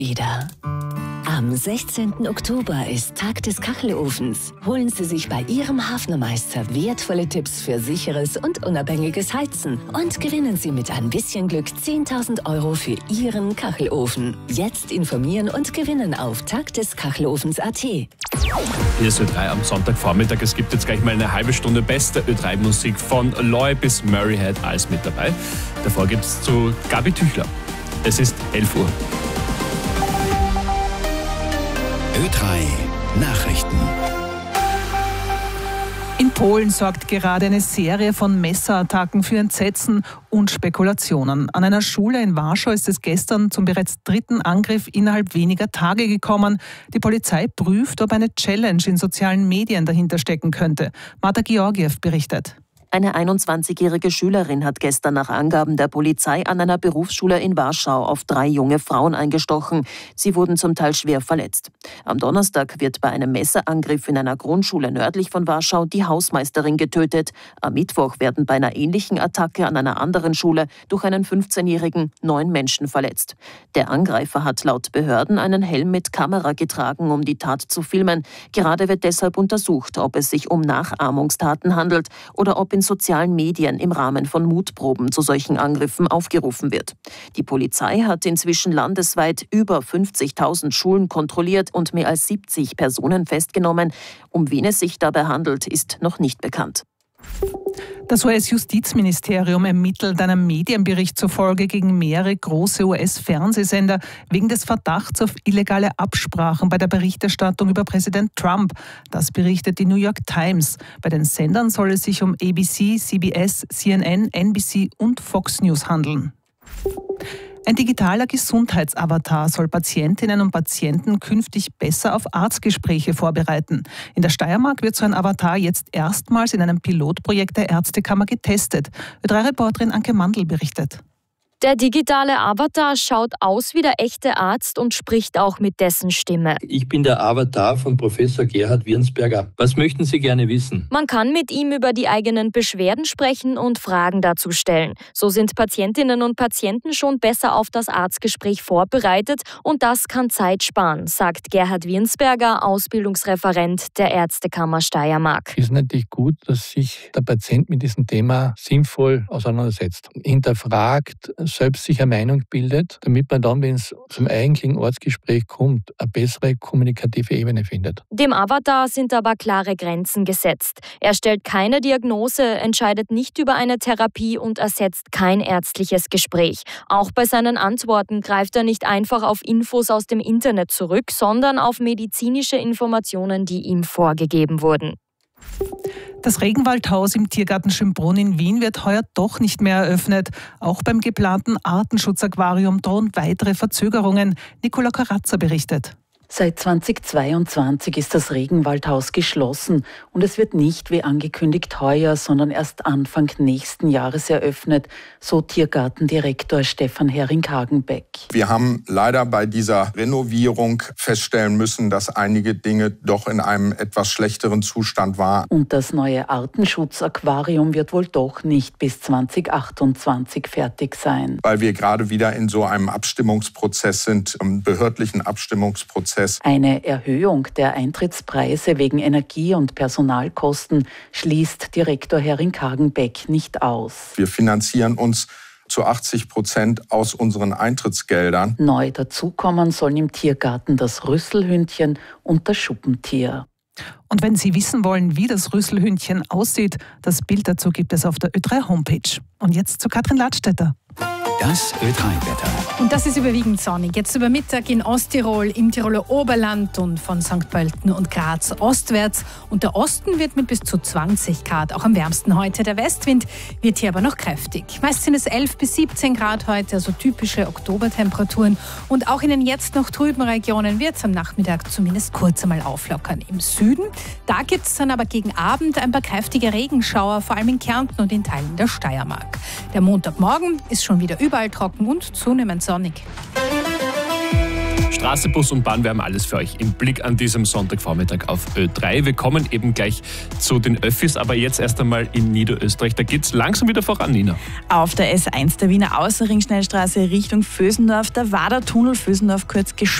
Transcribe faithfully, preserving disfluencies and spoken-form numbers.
wieder. Am sechzehnten Oktober ist Tag des Kachelofens. Holen Sie sich bei Ihrem Hafnermeister wertvolle Tipps für sicheres und unabhängiges Heizen und gewinnen Sie mit ein bisschen Glück zehntausend Euro für Ihren Kachelofen. Jetzt informieren und gewinnen auf tagdeskachelofens punkt at. Hier ist Ö drei am Sonntagvormittag. Es gibt jetzt gleich mal eine halbe Stunde beste Ö drei Musik von Loy bis Murrayhead, alles mit dabei. Davor gibt es zu Gabi Tüchler. Es ist elf Uhr. Ö drei Nachrichten. In Polen sorgt gerade eine Serie von Messerattacken für Entsetzen und Spekulationen. An einer Schule in Warschau ist es gestern zum bereits dritten Angriff innerhalb weniger Tage gekommen. Die Polizei prüft, ob eine Challenge in sozialen Medien dahinter stecken könnte. Marta Georgiew berichtet. Eine einundzwanzigjährige Schülerin hat gestern nach Angaben der Polizei an einer Berufsschule in Warschau auf drei junge Frauen eingestochen. Sie wurden zum Teil schwer verletzt. Am Donnerstag wird bei einem Messerangriff in einer Grundschule nördlich von Warschau die Hausmeisterin getötet. Am Mittwoch werden bei einer ähnlichen Attacke an einer anderen Schule durch einen fünfzehnjährigen neun Menschen verletzt. Der Angreifer hat laut Behörden einen Helm mit Kamera getragen, um die Tat zu filmen. Gerade wird deshalb untersucht, ob es sich um Nachahmungstaten handelt oder ob in sozialen Medien im Rahmen von Mutproben zu solchen Angriffen aufgerufen wird. Die Polizei hat inzwischen landesweit über fünfzigtausend Schulen kontrolliert und mehr als siebzig Personen festgenommen. Um wen es sich dabei handelt, ist noch nicht bekannt. Das U S-Justizministerium ermittelt einem Medienbericht zufolge gegen mehrere große U S-Fernsehsender wegen des Verdachts auf illegale Absprachen bei der Berichterstattung über Präsident Trump. Das berichtet die New York Times. Bei den Sendern soll es sich um A B C, C B S, C N N, N B C und Fox News handeln. Ein digitaler Gesundheitsavatar soll Patientinnen und Patienten künftig besser auf Arztgespräche vorbereiten. In der Steiermark wird so ein Avatar jetzt erstmals in einem Pilotprojekt der Ärztekammer getestet. Ö drei Reporterin Anke Mandl berichtet. Der digitale Avatar schaut aus wie der echte Arzt und spricht auch mit dessen Stimme. Ich bin der Avatar von Professor Gerhard Wirnsberger. Was möchten Sie gerne wissen? Man kann mit ihm über die eigenen Beschwerden sprechen und Fragen dazu stellen. So sind Patientinnen und Patienten schon besser auf das Arztgespräch vorbereitet und das kann Zeit sparen, sagt Gerhard Wirnsberger, Ausbildungsreferent der Ärztekammer Steiermark. Es ist natürlich gut, dass sich der Patient mit diesem Thema sinnvoll auseinandersetzt, hinterfragt, selbst sich eine Meinung bildet, damit man dann, wenn es zum eigentlichen Arztgespräch kommt, eine bessere kommunikative Ebene findet. Dem Avatar sind aber klare Grenzen gesetzt. Er stellt keine Diagnose, entscheidet nicht über eine Therapie und ersetzt kein ärztliches Gespräch. Auch bei seinen Antworten greift er nicht einfach auf Infos aus dem Internet zurück, sondern auf medizinische Informationen, die ihm vorgegeben wurden. Das Regenwaldhaus im Tiergarten Schönbrunn in Wien wird heuer doch nicht mehr eröffnet. Auch beim geplanten Artenschutzakvarium drohen weitere Verzögerungen. Nicola Karazza berichtet. Seit zweitausendzweiundzwanzig ist das Regenwaldhaus geschlossen und es wird nicht wie angekündigt heuer, sondern erst Anfang nächsten Jahres eröffnet, so Tiergartendirektor Stefan Hering-Hagenbeck. Wir haben leider bei dieser Renovierung feststellen müssen, dass einige Dinge doch in einem etwas schlechteren Zustand waren. Und das neue Artenschutzaquarium wird wohl doch nicht bis zweitausendachtundzwanzig fertig sein. Weil wir gerade wieder in so einem Abstimmungsprozess sind, einem behördlichen Abstimmungsprozess. Eine Erhöhung der Eintrittspreise wegen Energie- und Personalkosten schließt Direktor Hering-Hagenbeck nicht aus. Wir finanzieren uns zu achtzig Prozent aus unseren Eintrittsgeldern. Neu dazukommen sollen im Tiergarten das Rüsselhündchen und das Schuppentier. Und wenn Sie wissen wollen, wie das Rüsselhündchen aussieht, das Bild dazu gibt es auf der Ö drei Homepage. Und jetzt zu Katrin Ladstätter. Das Ö drei Wetter. Und das ist überwiegend sonnig. Jetzt über Mittag in Osttirol, im Tiroler Oberland und von Sankt Pölten und Graz ostwärts. Und der Osten wird mit bis zu zwanzig Grad auch am wärmsten heute. Der Westwind wird hier aber noch kräftig. Meist sind es elf bis siebzehn Grad heute, also typische Oktobertemperaturen. Und auch in den jetzt noch trüben Regionen wird es am Nachmittag zumindest kurz einmal auflockern. Im Süden, da gibt es dann aber gegen Abend ein paar kräftige Regenschauer, vor allem in Kärnten und in Teilen der Steiermark. Der Montagmorgen ist schon wieder überall trocken und zunehmend sonnig. Straße, Bus und Bahn, wir haben alles für euch im Blick an diesem Sonntagvormittag auf Ö drei. Wir kommen eben gleich zu den Öffis, aber jetzt erst einmal in Niederösterreich. Da geht es langsam wieder voran, Nina. Auf der S eins der Wiener Außenringschnellstraße Richtung Vösendorf, da war der Tunnel Vösendorf kurz gesperrt.